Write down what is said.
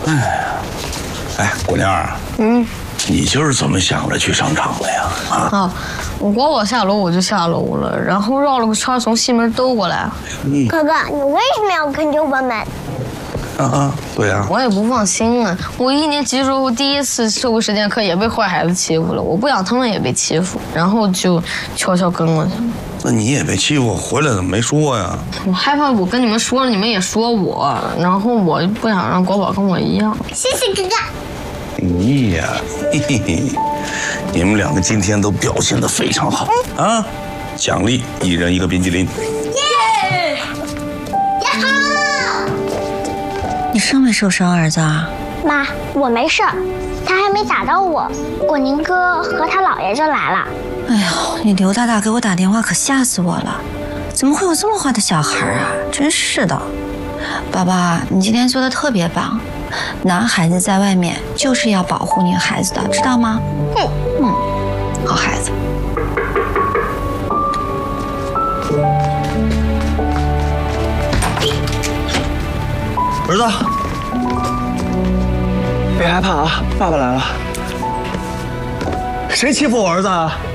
哎，姑娘，你今儿怎么想着去商场了呀？啊， 我管我下楼我就下楼了，然后绕了个圈从西门兜过来。 哥哥，你为什么要跟着我们？ 对呀， 我也不放心啊。我1年级时候第1次社会实践课也被坏孩子欺负了，我不想他们也被欺负，然后就悄悄跟了去。 那你也被欺负，回来怎么没说呀？ 我害怕我跟你们说了，你们也说我，然后我不想让国宝跟我一样。 谢谢哥哥。 哎呀，嘿嘿，你们两个今天都表现得非常好啊！奖励1人1个冰激凌。 耶！呀哈！ 你伤没受伤，儿子？ 妈，我没事儿，他还没打到我，果宁哥和他姥爷就来了。 哎呦，你刘大大给我打电话可吓死我了，怎么会有这么坏的小孩啊？真是的。宝宝，你今天做的特别棒，男孩子在外面就是要保护女孩子的，知道吗？好孩子。 儿子，别害怕啊，爸爸来了。谁欺负我儿子啊？